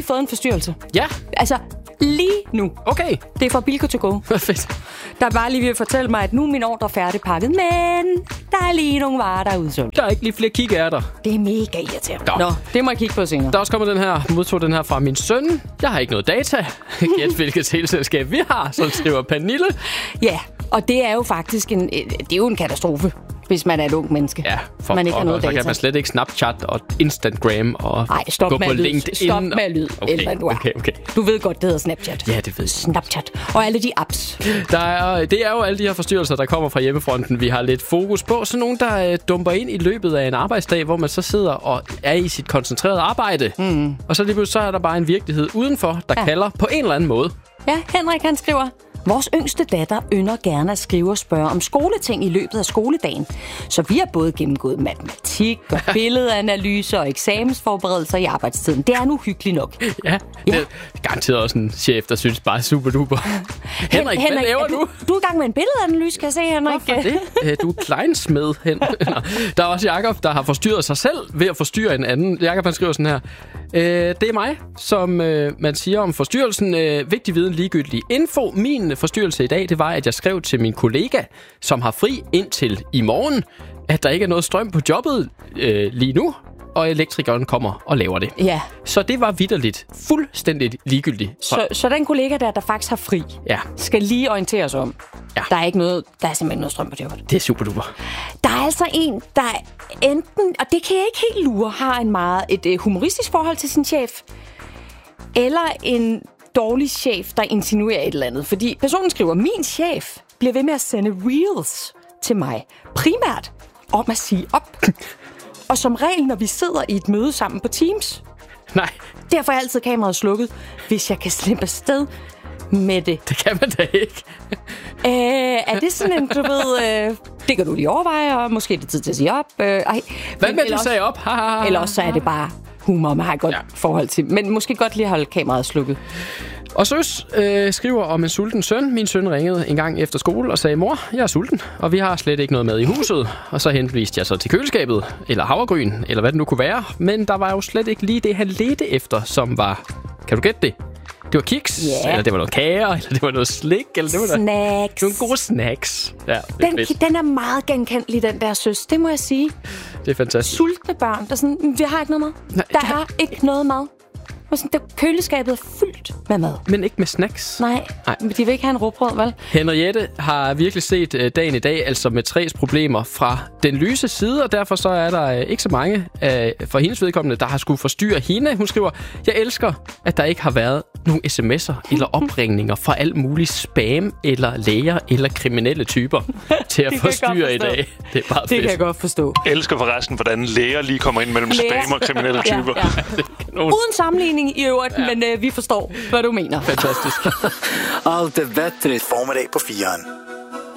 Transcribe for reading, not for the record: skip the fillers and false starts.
lige fået en forstyrrelse. Ja. Altså, lige nu. Okay. Det er fra Bilko to go. Fedt. Der er bare lige ved at fortælle mig, at nu er min ordre færdigpakket, men der er lige nogle varer, der er udsolgt. Der er ikke lige flere kikærter. Det er mega irriterende. Nå. Det må jeg kigge på senere. Der er også kommet modtog den her fra min søn. Jeg har ikke noget data. Gæt hvilket teleselskab vi har, som skriver Pernille. Ja, og det er jo faktisk det er jo en katastrofe, hvis man er et ung menneske. Ja, man ikke har noget så data. kan man slet ikke Snapchat og Instagram og gå på LinkedIn. Stop med lyd. Okay. Du ved godt, det hedder Snapchat. Ja, det ved jeg. Snapchat. Og alle de apps. Det er jo alle de her forstyrrelser, der kommer fra hjemmefronten, vi har lidt fokus på. Så nogen, der dumper ind i løbet af en arbejdsdag, hvor man så sidder og er i sit koncentrerede arbejde. Og så lige pludselig så er der bare en virkelighed udenfor, der kalder på en eller anden måde. Ja, Henrik han skriver: vores yngste datter ynder gerne at skrive og spørge om skoleting i løbet af skoledagen. Så vi har både gennemgået matematik og billedanalyse og eksamensforberedelser i arbejdstiden. Det er nu hyggeligt nok. Ja, det er garanteret også en chef, der synes bare super duper. Henrik, hvad laver du? Du er i gang med en billedanalyse, kan jeg se, Henrik. Hvorfor det? Du er kleinsmed, Der er også Jakob, der har forstyrret sig selv ved at forstyrre en anden. Jakob, han skriver sådan her: det er mig, som man siger om forstyrrelsen. Vigtig viden, ligegyldig info. Min forstyrrelse i dag, det var, at jeg skrev til min kollega, som har fri indtil i morgen, at der ikke er noget strøm på jobbet lige nu, og elektrikeren kommer og laver det. Ja. Så det var vitterligt fuldstændig ligegyldigt. Så den kollega der faktisk har fri, skal lige orientere os om. Ja. Der er simpelthen noget strøm på jobbet. Det er super duper. Der er altså en, der enten, og det kan jeg ikke helt lure, har et humoristisk forhold til sin chef, eller en dårlig chef, der insinuerer et eller andet. Fordi personen skriver: min chef bliver ved med at sende reels til mig, primært om at sige op. Og som regel, når vi sidder i et møde sammen på Teams. Nej. Derfor er altid kameraet slukket, hvis jeg kan slippe afsted med det. Det kan man da ikke. Er det sådan en, du ved, det kan du lige overveje, og måske er det tid til at sige op. Hvad med, du sagde op? Eller også så er det bare humor, man har et godt forhold til. Men måske godt lige holde kameraet slukket. Og Søs skriver om en sulten søn. Min søn ringede en gang efter skole og sagde: mor, jeg er sulten, og vi har slet ikke noget mad i huset. Og så henviste jeg så til køleskabet, eller havregryn, eller hvad det nu kunne være. Men der var jo slet ikke lige det, han ledte efter, som var... Kan du gætte det? Det var kiks, eller det var noget kager, eller det var noget slik, eller det var snacks. Nogle gode snacks. Ja, den er meget genkendelig, den der Søs. Det må jeg sige. Det er fantastisk. Sultne børn, der sådan, vi har ikke noget mad. Der er ikke noget mad. Køleskabet er fyldt med mad. Men ikke med snacks. Nej, men de vil ikke have en råbrød, vel? Henriette har virkelig set dagen i dag, altså med 3 problemer fra den lyse side, og derfor så er der ikke så mange for hendes vedkommende, der har skulle forstyrre hende. Hun skriver: jeg elsker, at der ikke har været nogle sms'er eller opringninger fra alt muligt spam eller læger eller kriminelle typer til at forstyrre i dag. Det er bare fedt. Det kan jeg godt forstå. Jeg elsker forresten, hvordan læger lige kommer ind mellem spam og kriminelle typer. Ja. Uden sammenligning i øvrigt, men vi forstår, hvad du mener. Fantastisk. Allt är bättre. Formiddag på 4'eren.